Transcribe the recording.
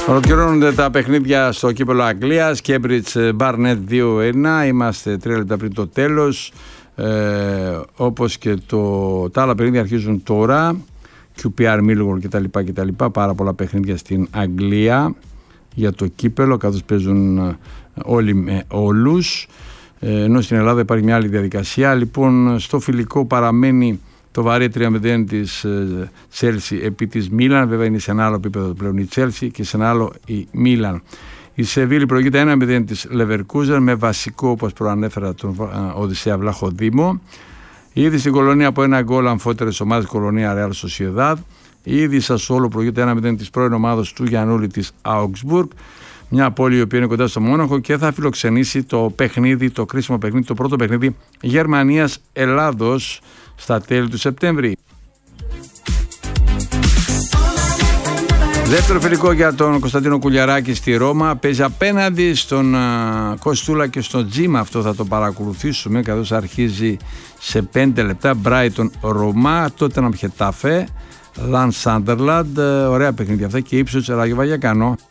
Ολοκληρώνονται τα παιχνίδια στο κύπελλο Αγγλίας. Cambridge Barnet 2-1. Είμαστε 3 λεπτά πριν το τέλος. Όπως και τα άλλα παιχνίδια αρχίζουν τώρα. QPR Millwall κτλ. Πάρα πολλά παιχνίδια στην Αγγλία για το κύπελλο, καθώς παίζουν όλοι με όλους. Ενώ στην Ελλάδα υπάρχει μια άλλη διαδικασία. Λοιπόν, στο φιλικό παραμένει το βαρύ 3-0 της Chelsea επί της Μίλαν. Βέβαια είναι σε ένα άλλο επίπεδο πλέον η Chelsea και σε ένα άλλο η Μίλαν. Η Σεβίλη προηγείται 1-0 της Leverkusen με βασικό, όπως προανέφερα, τον Οδυσσέα Βλαχοδήμο. Ήδη στην Κολονία από ένα γκολ αμφότερες ομάδες, Κολονία Real Sociedad. Ήδη η Σασsuolo προηγείται 1-0 της πρώην ομάδος του Γιαννούλη της Augsburg. Μια πόλη η οποία είναι κοντά στο Μόναχο και θα φιλοξενήσει το παιχνίδι, το κρίσιμο παιχνίδι, το πρώτο παιχνίδι Γερμανίας-Ελλάδος στα τέλη του Σεπτέμβρη. Δεύτερο φιλικό για τον Κωνσταντίνο Κουλιαράκη στη Ρώμα. Παίζει απέναντι στον Κοστούλα και στον Τζίμα. Αυτό θα το παρακολουθήσουμε καθώς αρχίζει σε 5 λεπτά. Brighton Ρωμά, τότε να Χετάφε, Λαν Σάντερλαντ. Ωραία παιχνίδια αυτά και ύψος Ράγιο Βαγιακάνο.